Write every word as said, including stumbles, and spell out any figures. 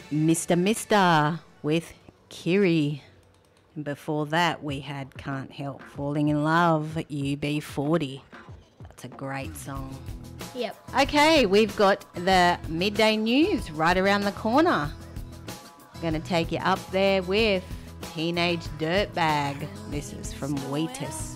Mister Mister with Kiri. And before that, we had Can't Help Falling in Love, U B forty. That's a great song. Yep. Okay, we've got the midday news right around the corner. I'm going to take you up there with Teenage Dirtbag. This is from Wheatus.